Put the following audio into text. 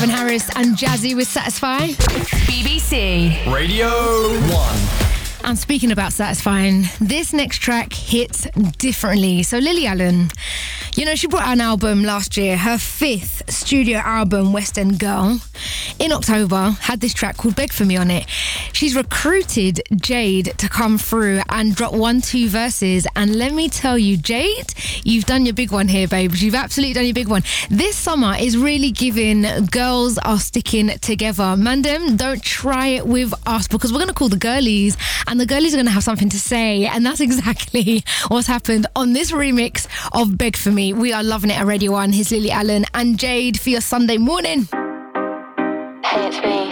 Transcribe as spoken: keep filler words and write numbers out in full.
Calvin Harris and Jazzy with Satisfy. B B C Radio one. And speaking about satisfying, this next track hits differently. So Lily Allen, you know, she brought out an album last year, her fifth studio album, West End Girl. In October, had this track called Beg For Me on it. She's recruited Jade to come through and drop one, two verses. And let me tell you, Jade, you've done your big one here, babes. You've absolutely done your big one. This summer is really giving girls are sticking together. Mandem, don't try it with us because we're going to call the girlies and the girlies are going to have something to say. And that's exactly what's happened on this remix of Beg For Me. We are loving it at Radio one. Here's Lily Allen and Jade for your Sunday morning. Hey, it's me.